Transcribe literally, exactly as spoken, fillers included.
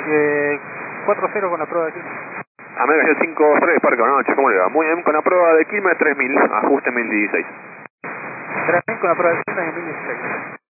Eh, cuatro cero con la prueba de Quilmes. American Jet cinco tres, Parque Buenas noches, ¿cómo le va? Muy bien, con la prueba de Quilmes tres mil, ajuste mil dieciséis. tres mil con la prueba de Quilmes en mil dieciséis.